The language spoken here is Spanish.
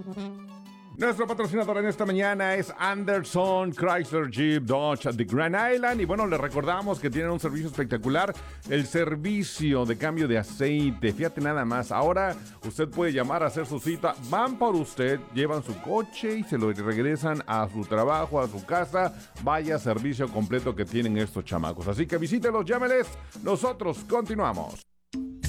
Nuestro patrocinador en esta mañana es Anderson Chrysler Jeep Dodge de Grand Island. Y bueno, les recordamos que tienen un servicio espectacular, el servicio de cambio de aceite. Fíjate nada más, ahora usted puede llamar a hacer su cita, van por usted, llevan su coche y se lo regresan a su trabajo, a su casa. Vaya servicio completo que tienen estos chamacos. Así que visítelos, llámeles, nosotros continuamos.